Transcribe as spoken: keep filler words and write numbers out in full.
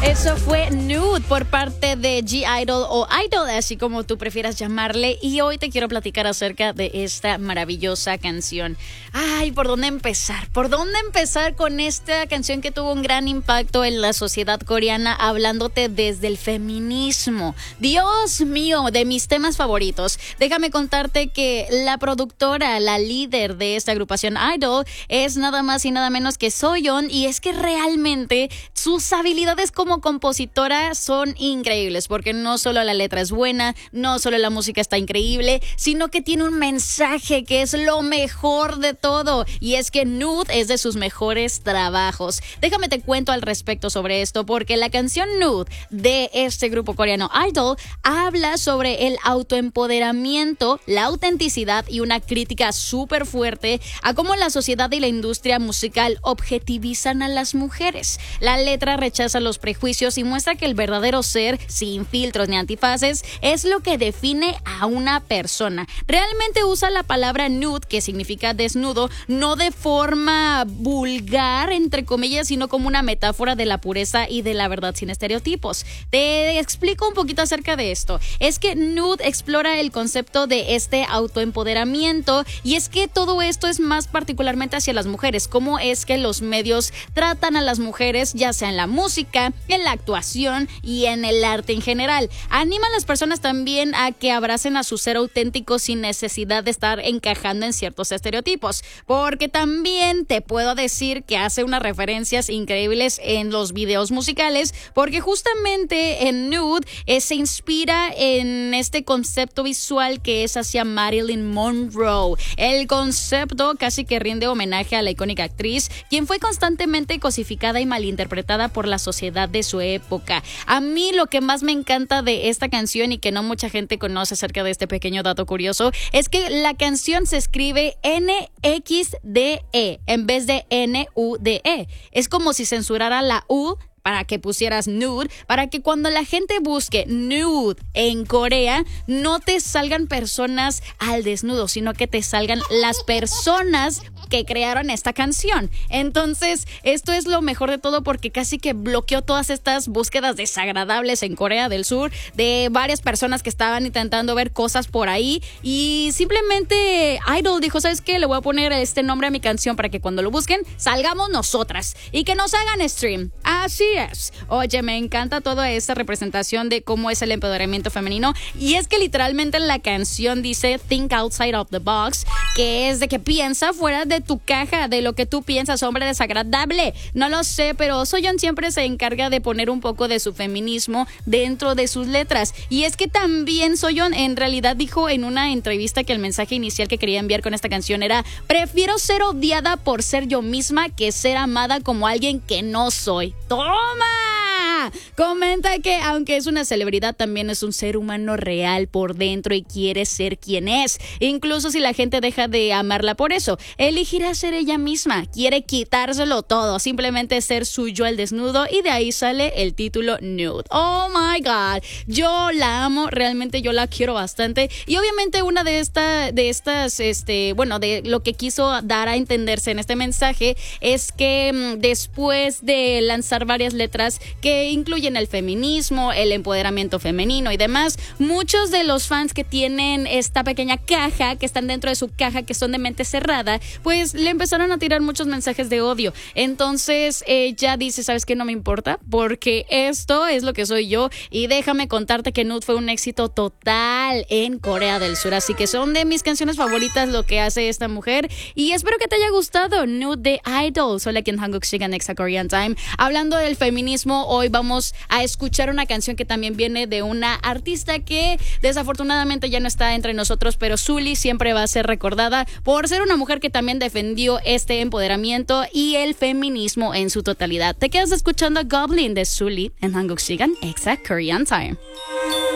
Eso fue Nude por parte de G-Idol o Idol, así como tú prefieras llamarle. Y hoy te quiero platicar acerca de esta maravillosa canción. Ay, ¿por dónde empezar? ¿Por dónde empezar con esta canción que tuvo un gran impacto en la sociedad coreana, hablándote desde el feminismo? Dios mío, de mis temas favoritos. Déjame contarte que la productora, la líder de esta agrupación Idol, es nada más y nada menos que Soyeon. Y es que realmente sus habilidades como compositora son increíbles, porque no solo la letra es buena, no solo la música está increíble, sino que tiene un mensaje que es lo mejor de todo, y es que Nude es de sus mejores trabajos. Déjame te cuento al respecto sobre esto, porque la canción Nude de este grupo coreano Idol habla sobre el autoempoderamiento, la autenticidad y una crítica súper fuerte a cómo la sociedad y la industria musical objetivizan a las mujeres. La letra rechaza los prejuicios y muestra que el verdadero ser, sin filtros ni antifaces, es lo que define a una persona. Realmente usa la palabra nude, que significa desnudo, no de forma vulgar, entre comillas, sino como una metáfora de la pureza y de la verdad sin estereotipos. Te explico un poquito acerca de esto. Es que Nude explora el concepto de este autoempoderamiento, y es que todo esto es más particularmente hacia las mujeres, cómo es que los medios tratan a las mujeres, ya sea en la música, en la actuación y en el arte en general. Anima a las personas también a que abracen a su ser auténtico sin necesidad de estar encajando en ciertos estereotipos, porque también te puedo decir que hace unas referencias increíbles en los videos musicales, porque justamente en Nude eh, se inspira en este concepto visual que es hacia Marilyn Monroe. El concepto casi que rinde homenaje a la icónica actriz, quien fue constantemente cosificada y malinterpretada por la sociedad de su época. A mí lo que más me encanta de esta canción, y que no mucha gente conoce acerca de este pequeño dato curioso, es que la canción se escribe N X D E en vez de N U D E. Es como si censurara la U para que pusieras nude, para que cuando la gente busque nude en Corea no te salgan personas al desnudo, sino que te salgan las personas que crearon esta canción. Entonces, esto es lo mejor de todo, porque casi que bloqueó todas estas búsquedas desagradables en Corea del Sur de varias personas que estaban intentando ver cosas por ahí, y simplemente Idol dijo, ¿sabes qué? Le voy a poner este nombre a mi canción para que cuando lo busquen salgamos nosotras y que nos hagan stream. Así es. Oye, me encanta toda esta representación de cómo es el empoderamiento femenino, y es que literalmente la canción dice think outside of the box, que es de que piensa fuera de tu caja, de lo que tú piensas, hombre desagradable. No lo sé, pero Soyeon siempre se encarga de poner un poco de su feminismo dentro de sus letras, y es que también Soyeon en realidad dijo en una entrevista que el mensaje inicial que quería enviar con esta canción era: prefiero ser odiada por ser yo misma que ser amada como alguien que no soy. ¡Toma! Comenta que aunque es una celebridad, también es un ser humano real por dentro y quiere ser quien es, incluso si la gente deja de amarla por eso. Elegirá ser ella misma, quiere quitárselo todo, simplemente ser suyo al desnudo, y de ahí sale el título Nude. Oh my god, yo la amo, realmente yo la quiero bastante, y obviamente una de, esta, de estas, este, bueno, de lo que quiso dar a entenderse en este mensaje es que mmm, después de lanzar varias letras que incluyen el feminismo, el empoderamiento femenino y demás, muchos de los fans que tienen esta pequeña caja, que están dentro de su caja, que son de mente cerrada, pues le empezaron a tirar muchos mensajes de odio. Entonces ella dice, ¿sabes qué? No me importa, porque esto es lo que soy yo, y déjame contarte que Nude fue un éxito total en Corea del Sur, así que son de mis canciones favoritas lo que hace esta mujer, y espero que te haya gustado Nude de Idol. Soy la Kim Hanguk Shigan Extra Korean Time. Hablando del feminismo, hoy vamos a escuchar una canción que también viene de una artista que desafortunadamente ya no está entre nosotros, pero Sully siempre va a ser recordada por ser una mujer que también defendió este empoderamiento y el feminismo en su totalidad. Te quedas escuchando Goblin de Sully en Hanguk Shigan Extra Korean Time.